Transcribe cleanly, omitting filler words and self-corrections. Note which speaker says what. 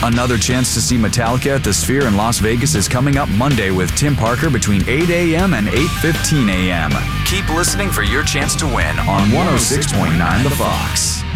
Speaker 1: Another chance to see Metallica at the Sphere in Las Vegas is coming up Monday with Tim Parker between 8 a.m. and 8:15 a.m. Keep listening for your chance to win on 106.9 The Fox.